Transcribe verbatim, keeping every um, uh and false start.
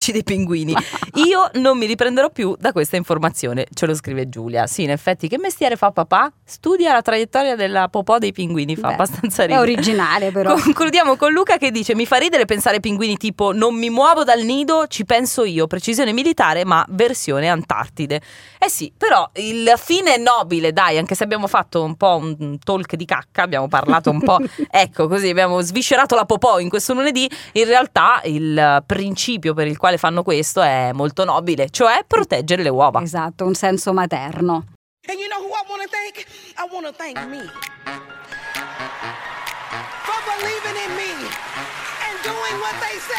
baci dei pinguini. Io non mi riprenderò più da questa informazione, ce lo scrive Giulia. Sì, in effetti, che mestiere fa papà? Studia la traiettoria della popò dei pinguini, fa Beh, abbastanza ridere. È originale però. Concludiamo con Luca che dice: mi fa ridere pensare ai pinguini tipo non mi muovo dal nido, ci penso io, precisione militare ma versione Antartide. Eh sì, però il fine è nobile, dai, anche se abbiamo fatto un po' un talk di cacca, abbiamo parlato un po', ecco così, abbiamo sviscerato la popò in questo lunedì, in realtà il principio per il quale fanno questo è molto nobile, cioè proteggere le uova. Esatto, un senso materno. And you know who I want to thank? I want to thank me for believing in me and doing what they say.